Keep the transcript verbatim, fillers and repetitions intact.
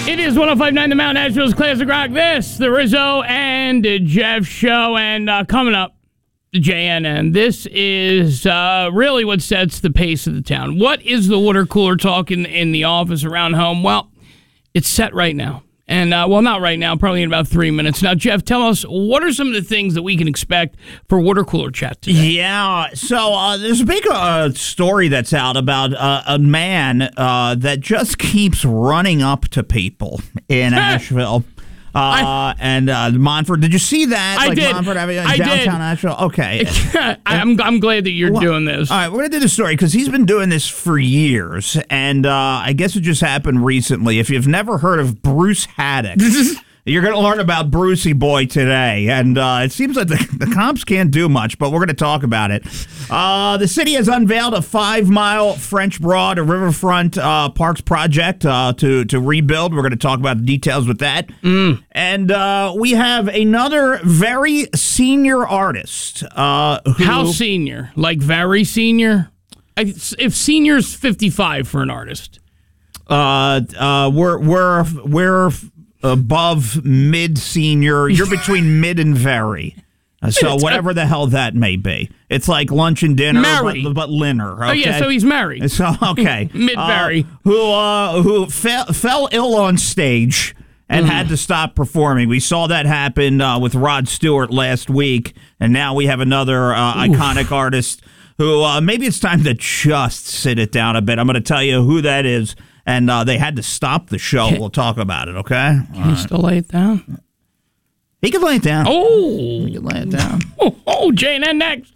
It is one oh five point nine The Mountain, Nashville's Classic Rock. This, the Rizzo and Jeff Show. And uh, coming up, the J N N. This is uh, really what sets the pace of the town. What is the water cooler talk in, in the office around home? Well, it's set right now. And, uh, well, not right now, probably in about three minutes. Now, Jeff, tell us, what are some of the things that we can expect for water cooler chat today? Yeah, so uh, there's a big uh, story that's out about uh, a man uh, that just keeps running up to people in Asheville. Uh, I, and uh, Montford, did you see that? I like did. Montford, I mean, I downtown did. Asheville? Okay. I'm, I'm glad that you're well, doing this. All right, we're going to do the story because he's been doing this for years. And uh, I guess it just happened recently. If you've never heard of Bruce Haddock, you're going to learn about Brucey Boy today. And uh, it seems like the, the cops can't do much, but we're going to talk about it. Uh, the city has unveiled a five-mile French Broad, a riverfront uh, parks project uh, to, to rebuild. We're going to talk about the details with that. Mm. And uh, we have another very senior artist. Uh, who, How senior? Like very senior? I, if senior's fifty-five for an artist. Uh, uh, we're, we're, we're above mid-senior. You're between mid and very. Uh, so whatever the hell that may be. It's like lunch and dinner, married. but, but Linner. Okay? Oh, yeah, so he's married. So, okay. Mid-very. Uh, who uh, who fell, fell ill on stage and mm. had to stop performing. We saw that happen uh, with Rod Stewart last week, and now we have another uh, iconic artist who uh, maybe it's time to just sit it down a bit. I'm going to tell you who that is, and uh, they had to stop the show. We'll talk about it, okay? Can you right. still lay it down? He can lay it down. Oh. He can lay it down. Oh, oh J N N next.